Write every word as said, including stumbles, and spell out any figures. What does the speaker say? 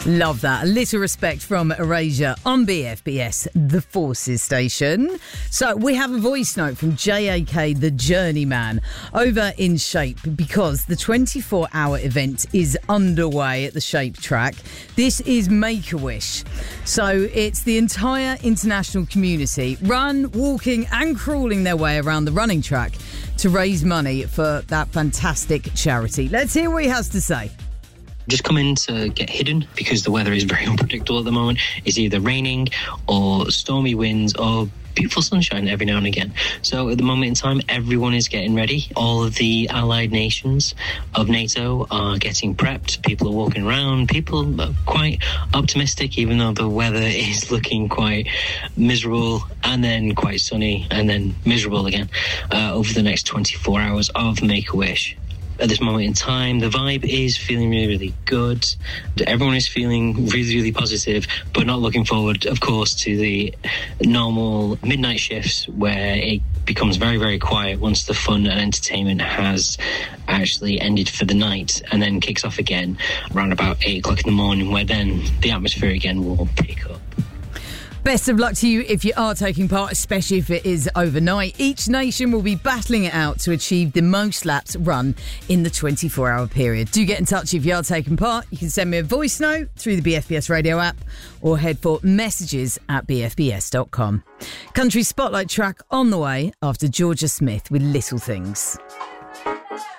Love that. A little respect from Erasure on B F B S, the Forces station. So we have a voice note from J A K, the Journeyman, over in Shape because the twenty-four hour event is underway at the Shape track. This is Make-A-Wish. So it's the entire international community run, walking and crawling their way around the running track to raise money for that fantastic charity. Let's hear what he has to say. Just come in to get hidden because the weather is very unpredictable at the moment. It's either raining or stormy winds or beautiful sunshine every now and again. So at the moment in time, everyone is getting ready. All of the allied nations of NATO are getting prepped. People are walking around. People are quite optimistic, even though the weather is looking quite miserable and then quite sunny and then miserable again uh, over the next twenty-four hours of Make-A-Wish. At this moment in time, the vibe is feeling really, really good. Everyone is feeling really, really positive, but not looking forward, of course, to the normal midnight shifts where it becomes very, very quiet once the fun and entertainment has actually ended for the night and then kicks off again around about eight o'clock in the morning, where then the atmosphere again will pick up. Best of luck to you if you are taking part, especially if it is overnight. Each nation will be battling it out to achieve the most laps run in the twenty-four hour period. Do get in touch if you are taking part. You can send me a voice note through the B F B S radio app or head for messages at b f b s dot com. Country Spotlight track on the way after Georgia Smith with Little Things.